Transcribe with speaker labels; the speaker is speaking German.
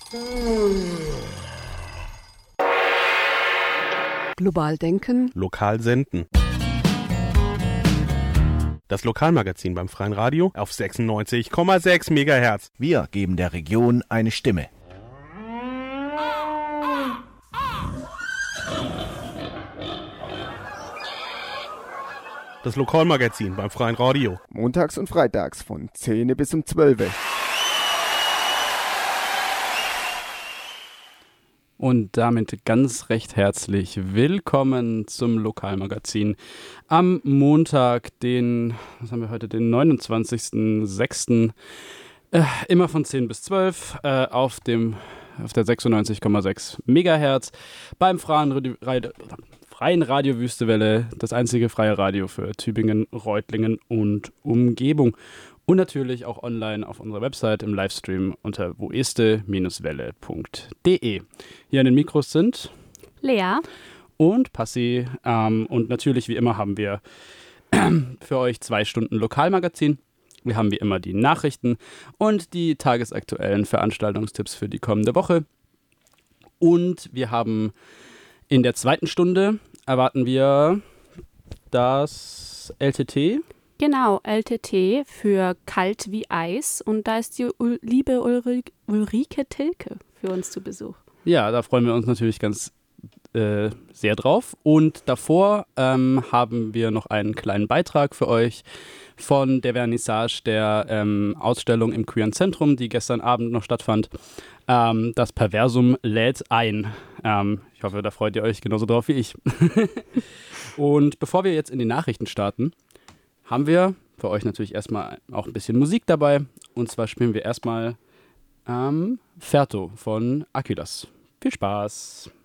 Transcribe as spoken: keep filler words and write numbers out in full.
Speaker 1: Global denken.
Speaker 2: Lokal senden. Das Lokalmagazin beim Freien Radio auf sechsundneunzig Komma sechs Megahertz.
Speaker 3: Wir geben der Region eine Stimme.
Speaker 2: Das Lokalmagazin beim Freien Radio.
Speaker 4: Montags und freitags von zehn bis um zwölf.
Speaker 5: Und damit ganz recht herzlich willkommen zum Lokalmagazin am Montag, den, was haben wir heute, den neunundzwanzigsten sechsten Äh, immer von zehn bis zwölf äh, auf dem auf der sechsundneunzig Komma sechs Megahertz beim Freien Radio, Radio, Freien Radio Wüstewelle, das einzige freie Radio für Tübingen, Reutlingen und Umgebung. Und natürlich auch online auf unserer Website im Livestream unter woeste Welle punkt de. Hier an den Mikros sind
Speaker 6: Lea
Speaker 5: und Passi. Ähm, und natürlich, wie immer, haben wir für euch zwei Stunden Lokalmagazin. Wir haben wie immer die Nachrichten und die tagesaktuellen Veranstaltungstipps für die kommende Woche. Und wir haben in der zweiten Stunde erwarten wir das L T T.
Speaker 6: Genau, L T T für Kalt wie Eis. Und da ist die Ul- liebe Ulri- Ulrike Tilke für uns zu Besuch.
Speaker 5: Ja, da freuen wir uns natürlich ganz äh, sehr drauf. Und davor ähm, haben wir noch einen kleinen Beitrag für euch von der Vernissage der ähm, Ausstellung im Queeren Zentrum, die gestern Abend noch stattfand. Ähm, das Perversum lädt ein. Ähm, ich hoffe, da freut ihr euch genauso drauf wie ich. Und bevor wir jetzt in die Nachrichten starten, haben wir für euch natürlich erstmal auch ein bisschen Musik dabei. Und zwar spielen wir erstmal ähm, Ferto von Akylas. Viel Spaß!